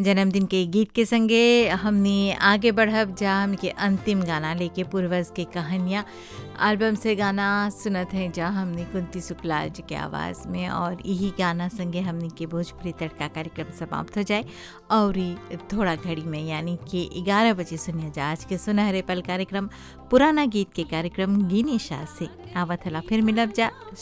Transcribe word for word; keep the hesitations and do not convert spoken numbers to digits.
जन्मदिन के गीत के संगे हमने आगे बढ़ब जा हमके अंतिम गाना लेके पूर्वज के कहानियाँ एल्बम से गाना सुनत हैं जा हमने कुंती शुक्लाल जी के आवाज़ में। और यही गाना संगे हमने के भोजपुरी तड़का कार्यक्रम समाप्त हो जाए और ई थोड़ा घड़ी में यानी कि ग्यारह बजे सुनिए जा आज के सुनहरे पल कार्यक्रम पुराना गीत के कार्यक्रम गिनी शाह से आवत हला फिर मिलब जा।